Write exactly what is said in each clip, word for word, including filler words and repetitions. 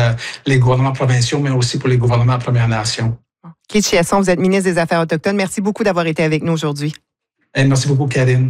euh, les gouvernements provinciaux, mais aussi pour les gouvernements Premières Nations. Keith Chiasson, vous êtes ministre des Affaires autochtones. Merci beaucoup d'avoir été avec nous aujourd'hui. Et merci beaucoup, Karine.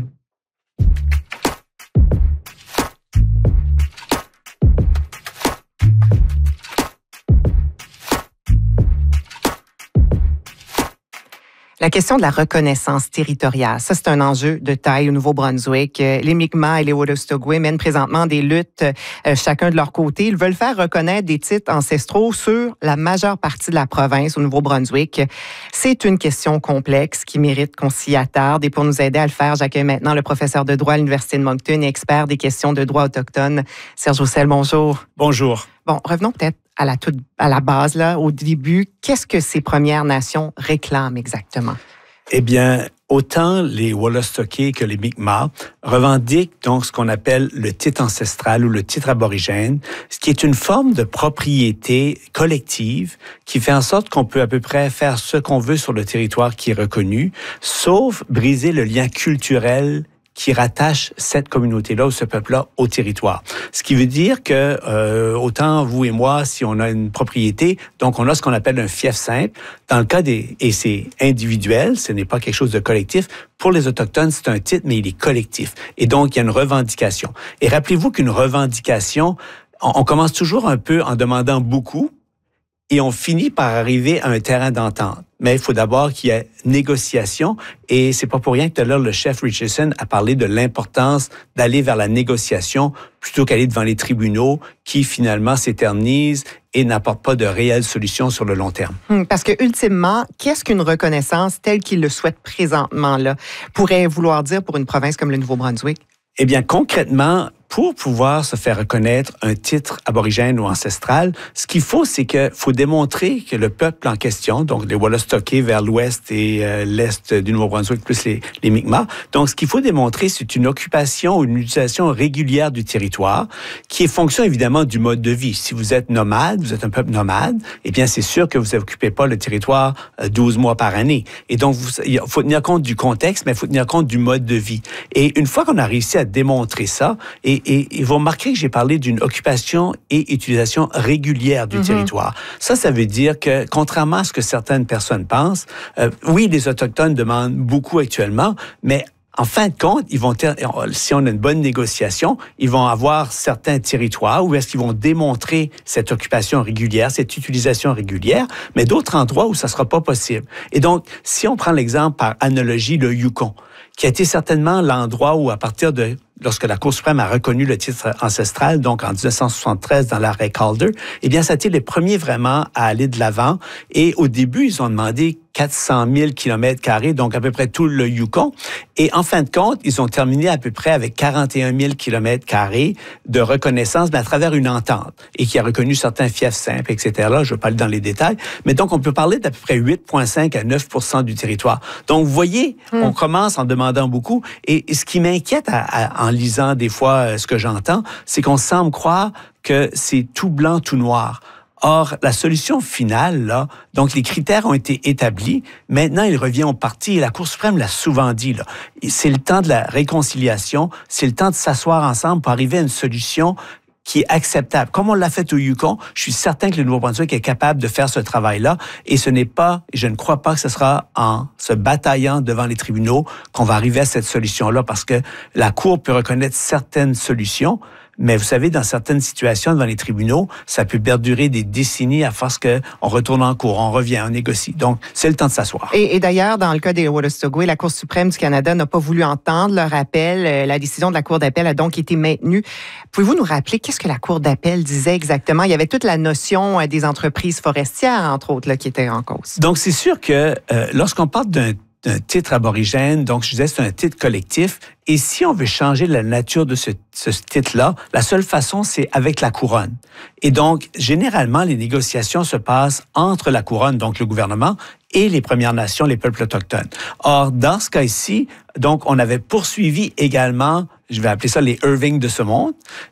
La question de la reconnaissance territoriale, ça c'est un enjeu de taille au Nouveau-Brunswick. Les Mi'kmaq et les Wolastoqey mènent présentement des luttes euh, chacun de leur côté. Ils veulent faire reconnaître des titres ancestraux sur la majeure partie de la province au Nouveau-Brunswick. C'est une question complexe qui mérite qu'on s'y attarde. Et pour nous aider à le faire, j'accueille maintenant le professeur de droit à l'Université de Moncton et expert des questions de droit autochtone, Serge Roussel. Bonjour. Bonjour. Bon, revenons peut-être à la, toute, à la base, là, au début. Qu'est-ce que ces Premières Nations réclament exactement? Eh bien, autant les Wolastoqey que les Mi'kmaq revendiquent donc ce qu'on appelle le titre ancestral ou le titre aborigène, ce qui est une forme de propriété collective qui fait en sorte qu'on peut à peu près faire ce qu'on veut sur le territoire qui est reconnu, sauf briser le lien culturel qui rattache cette communauté-là ou ce peuple-là au territoire. Ce qui veut dire que euh, autant vous et moi, si on a une propriété, donc on a ce qu'on appelle un fief simple. Dans le cas des... Et c'est individuel, ce n'est pas quelque chose de collectif. Pour les Autochtones, c'est un titre, mais il est collectif. Et donc, il y a une revendication. Et rappelez-vous qu'une revendication, on, on commence toujours un peu en demandant beaucoup et on finit par arriver à un terrain d'entente. Mais il faut d'abord qu'il y ait négociation et c'est pas pour rien que tout à l'heure, le chef Richardson a parlé de l'importance d'aller vers la négociation plutôt qu'aller devant les tribunaux qui finalement s'éternisent et n'apportent pas de réelles solutions sur le long terme. Parce que ultimement, qu'est-ce qu'une reconnaissance telle qu'il le souhaite présentement là pourrait vouloir dire pour une province comme le Nouveau-Brunswick? Eh bien, concrètement, pour pouvoir se faire reconnaître un titre aborigène ou ancestral, ce qu'il faut, c'est qu'il faut démontrer que le peuple en question, donc les Wolastoqey vers l'ouest et euh, l'est du Nouveau-Brunswick, plus les, les Mi'kmaq, donc ce qu'il faut démontrer, c'est une occupation ou une utilisation régulière du territoire, qui est fonction évidemment du mode de vie. Si vous êtes nomade, vous êtes un peuple nomade, eh bien c'est sûr que vous n'occupez pas le territoire douze mois par année. Et donc, vous, il faut tenir compte du contexte, mais il faut tenir compte du mode de vie. Et une fois qu'on a réussi à démontrer ça, et Et, et vous remarquerez que j'ai parlé d'une occupation et utilisation régulière du mm-hmm. territoire. Ça, ça veut dire que, contrairement à ce que certaines personnes pensent, euh, oui, les Autochtones demandent beaucoup actuellement, mais en fin de compte, ils vont ter- si on a une bonne négociation, ils vont avoir certains territoires où est-ce qu'ils vont démontrer cette occupation régulière, cette utilisation régulière, mais d'autres endroits où ça ne sera pas possible. Et donc, si on prend l'exemple par analogie, le Yukon, qui a été certainement l'endroit où, à partir de lorsque la Cour suprême a reconnu le titre ancestral, donc en dix-neuf cent soixante-treize dans l'arrêt Calder, eh bien, ça a été les premiers vraiment à aller de l'avant. Et au début, ils ont demandé quatre cent mille kilomètres carrés, donc à peu près tout le Yukon. Et en fin de compte, ils ont terminé à peu près avec quarante et un mille kilomètres carrés de reconnaissance, mais à travers une entente, et qui a reconnu certains fiefs simples, et cetera. Je ne vais pas aller dans les détails. Mais donc, on peut parler d'à peu près huit virgule cinq à neuf pour cent du territoire. Donc, vous voyez, hum. on commence en demandant beaucoup. Et ce qui m'inquiète à, à, en lisant des fois ce que j'entends, c'est qu'on semble croire que c'est tout blanc, tout noir. Or, la solution finale, là, donc les critères ont été établis. Maintenant, il revient au parti, et la Cour suprême l'a souvent dit, là. C'est le temps de la réconciliation, c'est le temps de s'asseoir ensemble pour arriver à une solution qui est acceptable. Comme on l'a fait au Yukon, je suis certain que le Nouveau-Brunswick est capable de faire ce travail-là, et ce n'est pas, je ne crois pas que ce sera en se bataillant devant les tribunaux qu'on va arriver à cette solution-là, parce que la Cour peut reconnaître certaines solutions, mais vous savez, dans certaines situations devant les tribunaux, ça peut perdurer des décennies à force qu'on retourne en cours, on revient, on négocie. Donc, c'est le temps de s'asseoir. Et, et d'ailleurs, dans le cas des Wolastoqey, la Cour suprême du Canada n'a pas voulu entendre leur appel. La décision de la Cour d'appel a donc été maintenue. Pouvez-vous nous rappeler qu'est-ce que la Cour d'appel disait exactement? Il y avait toute la notion des entreprises forestières, entre autres, là, qui était en cause. Donc, c'est sûr que euh, lorsqu'on parle d'un d'un titre aborigène, donc je disais c'est un titre collectif, et si on veut changer la nature de ce, ce titre-là, la seule façon, c'est avec la couronne. Et donc, généralement, les négociations se passent entre la couronne, donc le gouvernement, et les Premières Nations, les peuples autochtones. Or, dans ce cas-ci, donc, on avait poursuivi également, je vais appeler ça les Irving de ce monde,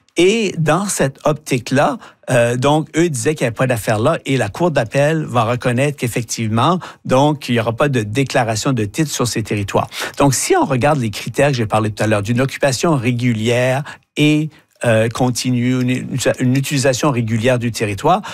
et dans cette optique-là, euh, donc, eux disaient qu'il n'y avait pas d'affaire là et la Cour d'appel va reconnaître qu'effectivement, donc, il n'y aura pas de déclaration de titre sur ces territoires. Donc, si on regarde les critères que j'ai parlé tout à l'heure, d'une occupation régulière et euh, continue, une, une utilisation régulière du territoire,